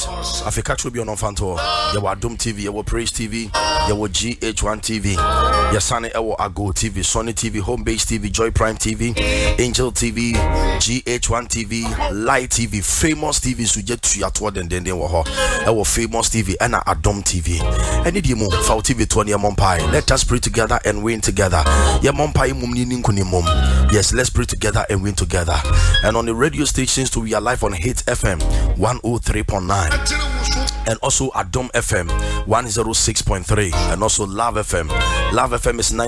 Yes, Africa Tribune on Fanto. Yawa Adom TV, Yawa Praise TV, Yawa GH1 TV, Yasane Ewo Ago TV, Sony TV, Home Base TV, Joy Prime TV, Angel TV, GH1 TV, Light TV, Famous TV. Sujet to Yatwa and then Waho, Ewo Famous TV, and Adom TV. Any demo, Foul TV 20 Mompai. Let us pray together and win together. Ya Mompai Mumni Kunimum. Yes, let's pray together and win together. And on the radio stations too, we are live on Hit FM 103.9 and also Adom FM 106.3 and also Love FM. Love FM is 9.